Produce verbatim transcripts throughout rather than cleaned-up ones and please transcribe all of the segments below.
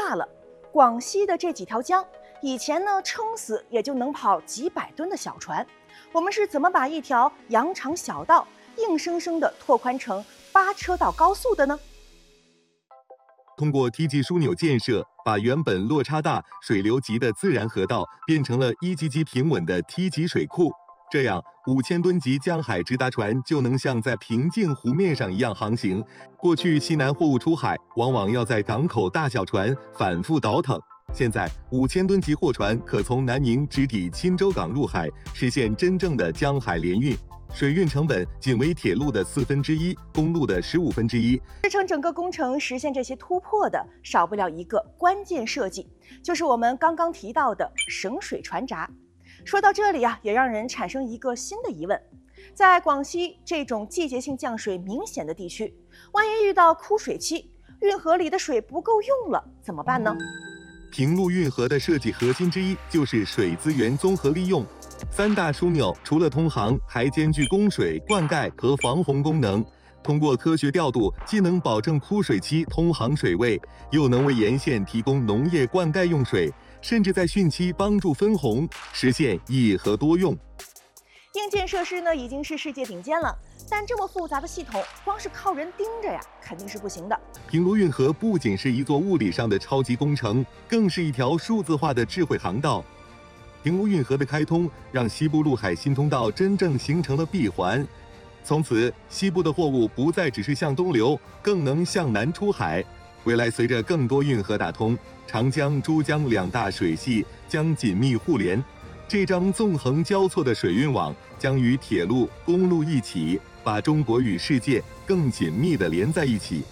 大了。广西的这几条江，以前呢撑死也就能跑几百吨的小船，我们是怎么把一条羊肠小道硬生生地拓宽成八车道高速的呢？ 通过梯级枢纽建设，把原本落差大、水流急的自然河道变成了一级级平稳的梯级水库。这样，五千吨级江海直达船就能像在平静湖面上一样航行。过去西南货物出海，往往要在港口大小船反复倒腾。现在，五千吨级货船可从南宁直抵钦州港入海，实现真正的江海联运。水运成本仅为铁路的四分之一，公路的十五分之一。 支撑整个工程实现这些突破的，少不了一个关键设计，就是我们刚刚提到的省水船闸。说到这里啊，也让人产生一个新的疑问：在广西这种季节性降水明显的地区，万一遇到枯水期，运河里的水不够用了，怎么办呢？ 平陆运河的设计核心之一就是水资源综合利用。三大枢纽除了通航，还兼具供水、灌溉和防洪功能。通过科学调度，既能保证枯水期通航水位，又能为沿线提供农业灌溉用水，甚至在汛期帮助分洪，实现一河多用。 硬件设施呢已经是世界顶尖了，但这么复杂的系统，光是靠人盯着呀，肯定是不行的。 平卢运河不仅是一座物理上的超级工程，更是一条数字化的智慧航道。平卢运河的开通，让西部陆海新通道真正形成了闭环。从此，西部的货物不再只是向东流，更能向南出海。未来，随着更多运河打通，长江、珠江两大水系将紧密互联。这张纵横交错的水运网将与铁路、公路一起，把中国与世界更紧密地连在一起。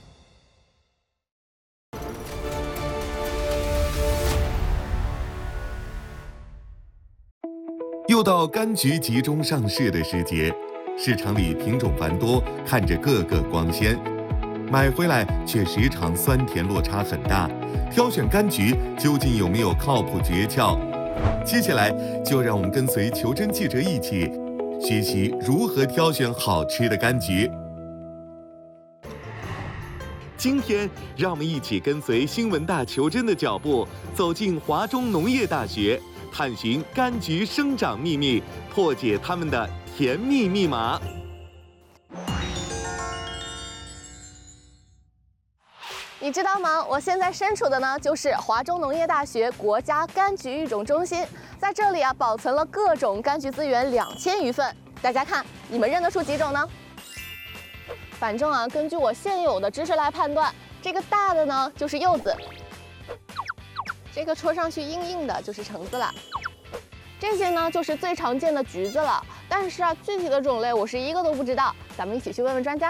又到柑橘集中上市的时节，市场里品种繁多，看着个个光鲜，买回来却时常酸甜落差很大。挑选柑橘究竟有没有靠谱诀窍？接下来就让我们跟随求真记者一起学习如何挑选好吃的柑橘。今天，让我们一起跟随新闻大求真的脚步，走进华中农业大学，探寻柑橘生长秘密，破解它们的甜蜜密码。 你知道吗？我现在身处的呢，就是华中农业大学国家柑橘育种中心，在这里啊，保存了各种柑橘资源两千余份。大家看，你们认得出几种呢？反正啊，根据我现有的知识来判断，这个大的呢就是柚子，这个戳上去硬硬的就是橙子了，这些呢就是最常见的橘子了。但是啊，具体的种类我是一个都不知道，咱们一起去问问专家。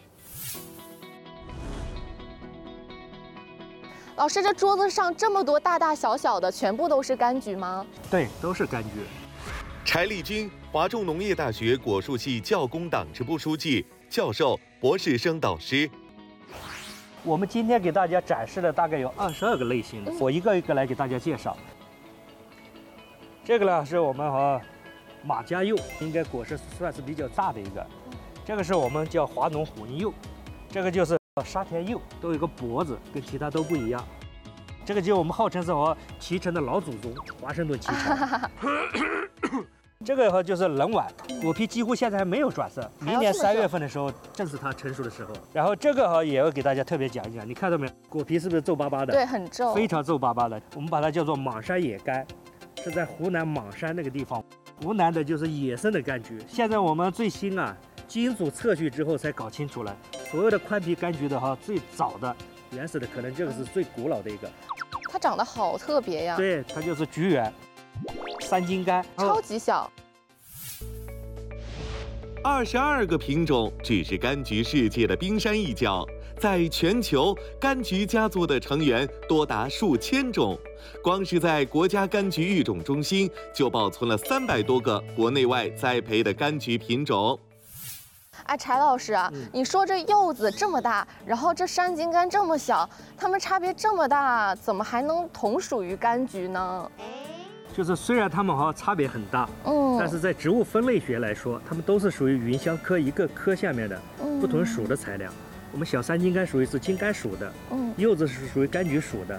老师，这桌子上这么多大大小小的，全部都是柑橘吗？ 对，都是柑橘。 柴丽君，华中农业大学果树系教工党支部书记、教授、博士生导师。 我们今天给大家展示的大概有二十二个类型的，我一个一个来给大家介绍。这个呢是我们和马家柚，应该果实算是比较大的一个。这个是我们叫华农混柚，这个就是沙田柚，都有一个脖子，跟其他都不一样。这个就我们号称是和脐橙的老祖宗，华盛顿脐橙。这个哈就是冷碗，果皮几乎现在还没有转色，明年三月份的时候正是它成熟的时候。然后这个哈也要给大家特别讲一讲，你看到没有？果皮是不是皱巴巴的？ 对，很皱， 非常皱巴巴的。我们把它叫做莽山野柑，是在湖南莽山那个地方。湖南的就是野生的柑橘。现在我们最新啊，基因组测序之后才搞清楚了，所有的宽皮柑橘的哈，最早的原始的可能这个是最古老的一个。 它长得好特别呀。 对，它就是橘园。三金柑超级小， 二十二个品种只是柑橘世界的冰山一角，在全球，柑橘家族的成员多达数千种，光是在国家柑橘育种中心就保存了三百多个国内外栽培的柑橘品种。 哎，柴老师啊，嗯、你说这柚子这么大，然后这山金柑这么小，它们差别这么大，怎么还能同属于柑橘呢？ 就是虽然它们好像差别很大，嗯，但是在植物分类学来说，它们都是属于芸香科一个科下面的不同属的材料。嗯、我们小山金柑属于是金柑属的，嗯，柚子是属于柑橘属的，